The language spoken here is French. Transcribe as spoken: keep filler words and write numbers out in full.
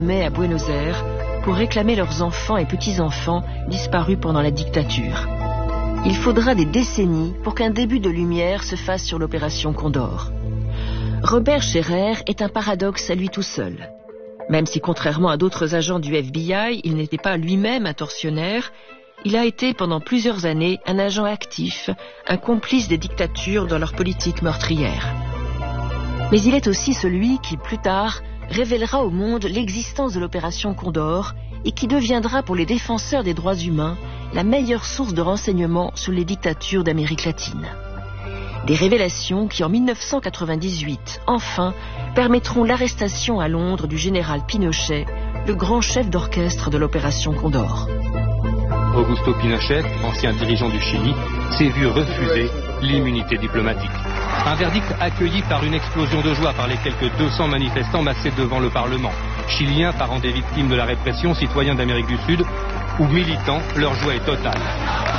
mai à Buenos Aires pour réclamer leurs enfants et petits-enfants disparus pendant la dictature. Il faudra des décennies pour qu'un début de lumière se fasse sur l'opération Condor. Robert Scherer est un paradoxe à lui tout seul. Même si, contrairement à d'autres agents du F B I, il n'était pas lui-même un tortionnaire, il a été pendant plusieurs années un agent actif, un complice des dictatures dans leur politique meurtrière. Mais il est aussi celui qui, plus tard, révélera au monde l'existence de l'opération Condor et qui deviendra pour les défenseurs des droits humains la meilleure source de renseignements sur les dictatures d'Amérique latine. Des révélations qui, en mille neuf cent quatre-vingt-dix-huit, enfin, permettront l'arrestation à Londres du général Pinochet, le grand chef d'orchestre de l'opération Condor. Augusto Pinochet, ancien dirigeant du Chili, s'est vu refuser l'immunité diplomatique. Un verdict accueilli par une explosion de joie par les quelques deux cents manifestants massés devant le Parlement. Chiliens, parents des victimes de la répression, citoyens d'Amérique du Sud ou militants, leur joie est totale.